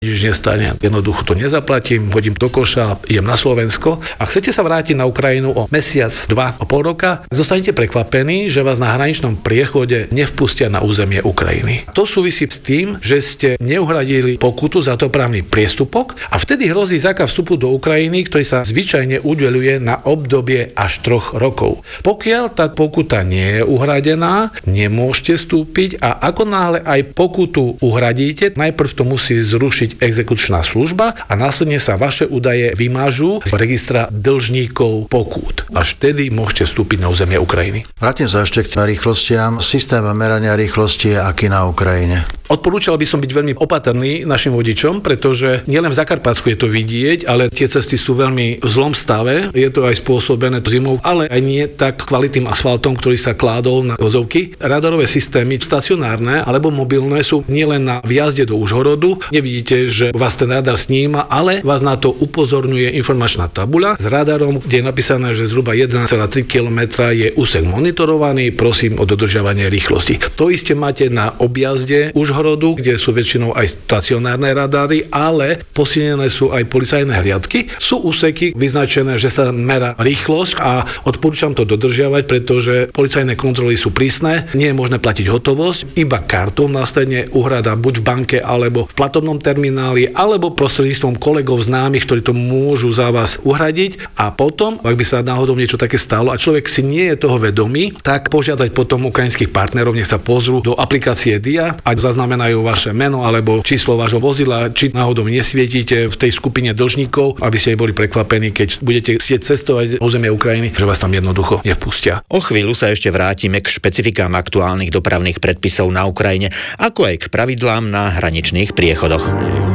nič nestane. Jednoducho to nezaplatím, hodím do koša, idem na Slovensko a chcete sa vrátiť na Ukrajinu o mesiac, 2, o pol roka, zostanete prekvapení, že vás na hraničnom priechode nevpustia na územie Ukrajiny. To súvisí s tým, že ste neuhradili pokutu za to právny priestupok a vtedy hrozí zákaz vstupu do Ukrajiny, ktorý sa zvyčajne udeľuje na obdobie až 3 rokov. Pokiaľ tá pokuta nie je uhradená, nemôžete vstúpiť a ako náhle aj pokutu uhradíte, najprv to musí zrušiť exekučná služba a následne sa vaše údaje vymažú z registra dlžníkov pokút. Až vtedy môžete vstúpiť na územie Ukrajiny. Vrátim sa ešte k rýchlostiam. Systém merania rýchlosti je aký na Ukrajine? Odporúčal by som byť veľmi opatrný našim vodičom, pretože nielen v Zakarpatsku je to vidieť, ale tie cesty sú veľmi v zlom stave. Je to aj spôsobené zimou, ale aj nie tak kvalitným asfaltom, ktorý sa kládol na vozovky. Radarové systémy stacionárne alebo mobilné sú nielen na vjazde do Užhorodu. Nevidíte, že vás ten radar sníma, ale vás na to upozorňuje informačná tabuľa s radarom, kde je napísané, že zhruba 1,3 km je úsek monitorovaný, prosím o dodržiavanie rýchlosti. To isté máte na objazde Užhorodu, kde sú väčšinou aj stacionárne radary, ale posilnené sú aj policajné hliadky. Sú úseky vyznačené, že sa merá rýchlosť a odporúčam to dodržiavať, pretože policajné kontroly sú prísne, nie je možné platiť hotovosť, iba kartou, následne uhrada buď v banke alebo v platobnom termináli, alebo prostredníctvom kolegov známych, ktorí to môžu za vás uhradiť a potom, ak by sa náhodou niečo také stalo a človek si nie je toho vedomý, tak požiadať potom ukrajinských partnerov, nech sa pozrú do aplikácie DIA, ak zaznamenajú vaše meno alebo číslo vášho vozidla, či náhodou nesvietite v tej skupine dlžníkov, aby ste neboli prekvapení, keď budete chcieť cestovať do územie Ukrajiny, že vás tam jednoducho nevpustia. O chvíľu sa ešte vrátime k špecifikám aktuálnych dopravných predpisov na Ukrajine, ako aj k pravidlám na hraničných priechodoch.